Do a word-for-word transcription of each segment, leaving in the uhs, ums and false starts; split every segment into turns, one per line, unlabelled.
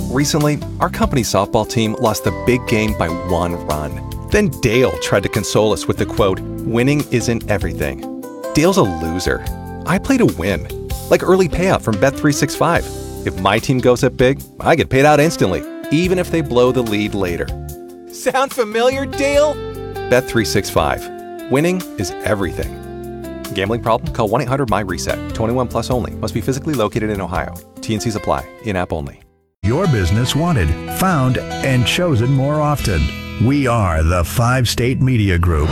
Recently, our company's softball team lost the big game by one run. Then Dale tried to console us with the quote, "Winning isn't everything." Dale's a loser. I play to win. Like early payout from Bet three sixty-five. If my team goes up big, I get paid out instantly, even if they blow the lead later. Sound familiar, Dale? Bet three sixty-five. Winning is everything. Gambling problem? Call one eight hundred M Y reset. twenty-one plus only. Must be physically located in Ohio. T and Cs apply. In-app only.
Your business wanted, found, and chosen more often. We are the Five State Media Group.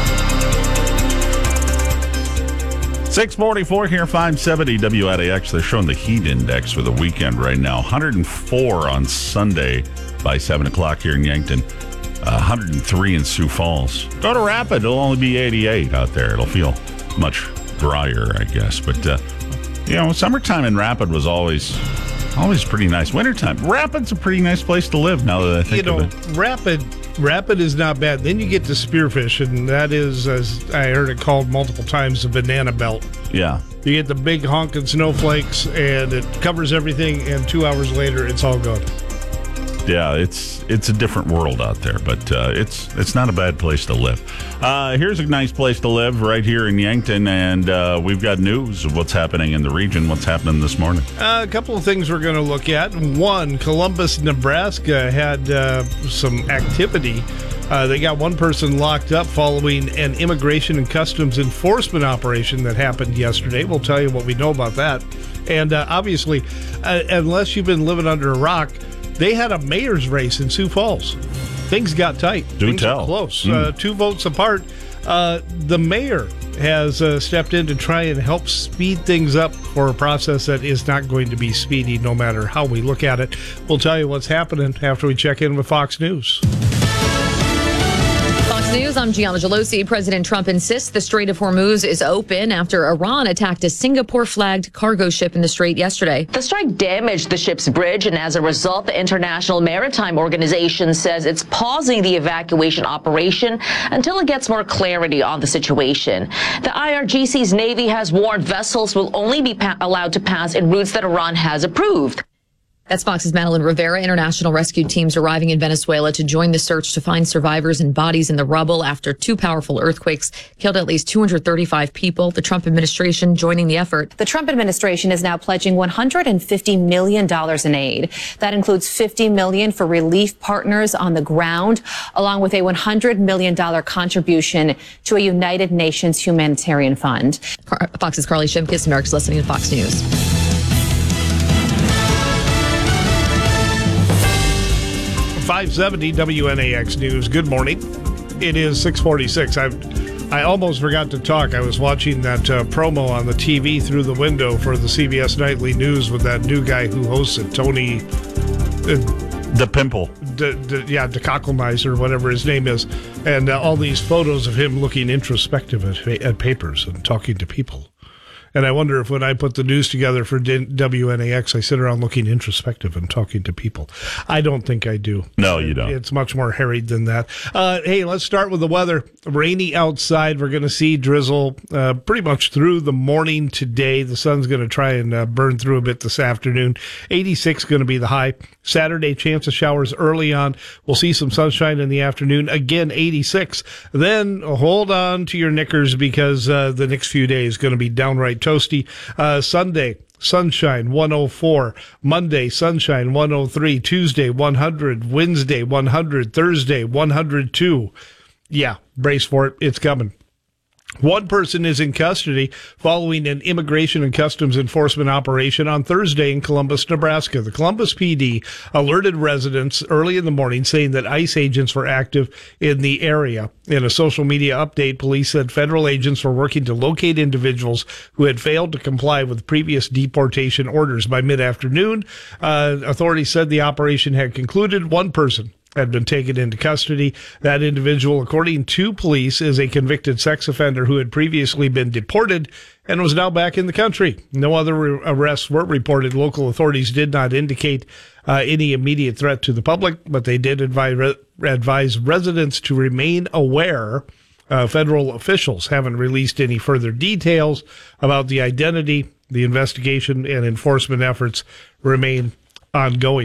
six forty-four here, five seventy W A D X. They're showing the heat index for the weekend right now. one hundred four on Sunday by seven o'clock here in Yankton. Uh, one hundred three in Sioux Falls. Go to Rapid. It'll only be eighty-eight out there. It'll feel much drier, I guess. But, uh, you know, summertime in Rapid was always always pretty nice. Wintertime. Rapid's a pretty nice place to live now that I think
you know,
of it.
Rapid, Rapid is not bad. Then you get to Spearfish, and that is, as I heard it called multiple times, the banana belt.
Yeah.
You get the big honking snowflakes, and it covers everything, and two hours later, it's all gone.
Yeah, it's it's a different world out there, but uh, it's it's not a bad place to live. Uh, here's a nice place to live right here in Yankton, and uh, we've got news of what's happening in the region, what's happening this morning.
Uh, a couple of things we're going to look at. One, Columbus, Nebraska had uh, some activity. Uh, they got one person locked up following an immigration and customs enforcement operation that happened yesterday. We'll tell you what we know about that. And uh, obviously, uh, unless you've been living under a rock, they had a mayor's race in Sioux Falls. Things got tight.
Do
Things
tell.
were close.
Mm.
Uh, two votes apart. Uh, the mayor has uh, stepped in to try and help speed things up for a process that is not going to be speedy no matter how we look at it. We'll tell you what's happening after we check in with Fox News.
Fox News, I'm Gianna Gelosi. President Trump insists the Strait of Hormuz is open after Iran attacked a Singapore-flagged cargo ship in the strait yesterday.
The strike damaged the ship's bridge, and as a result, the International Maritime Organization says it's pausing the evacuation operation until it gets more clarity on the situation. The I R G C's Navy has warned vessels will only be pa- allowed to pass in routes that Iran has approved.
That's Fox's Madeline Rivera. International rescue teams arriving in Venezuela to join the search to find survivors and bodies in the rubble after two powerful earthquakes killed at least two hundred thirty-five people. The Trump administration joining the effort.
The Trump administration is now pledging one hundred fifty million dollars in aid. That includes fifty million dollars for relief partners on the ground, along with a one hundred million dollars contribution to a United Nations humanitarian fund.
Fox's Carly Shimkus, America's listening to Fox News.
five seventy W N A X News. Good morning. It is six forty-six. I I almost forgot to talk. I was watching that uh, promo on the T V through the window for the C B S Nightly News with that new guy who hosts it, Tony... Uh,
The Pimple.
D- d- yeah, DeCocklemeiser, whatever his name is. And uh, all these photos of him looking introspective at, at papers and talking to people. And I wonder if when I put the news together for W N A X, I sit around looking introspective and talking to people. I don't think I do.
No, you don't.
It's much more harried than that. Uh, hey, let's start with the weather. Rainy outside. We're going to see drizzle uh, pretty much through the morning today. The sun's going to try and uh, burn through a bit this afternoon. eighty-six going to be the high. Saturday, chance of showers early on. We'll see some sunshine in the afternoon. Again, eighty-six. Then hold on to your knickers because uh, the next few days going to be downright toasty. Uh, Sunday, sunshine, one oh four. Monday, sunshine, one oh three. Tuesday, one hundred. Wednesday, one hundred. Thursday, one hundred two. Yeah, brace for it. It's coming. One person is in custody following an immigration and customs enforcement operation on Thursday in Columbus, Nebraska. The Columbus P D alerted residents early in the morning saying that ICE agents were active in the area. In a social media update, police said federal agents were working to locate individuals who had failed to comply with previous deportation orders. By mid-afternoon, uh, authorities said the operation had concluded. One person had been taken into custody. That individual, according to police, is a convicted sex offender who had previously been deported and was now back in the country. No other re- arrests were reported. Local authorities did not indicate uh, any immediate threat to the public, but they did advise, re- advise residents to remain aware. Uh, federal officials haven't released any further details about the identity. The investigation and enforcement efforts remain ongoing.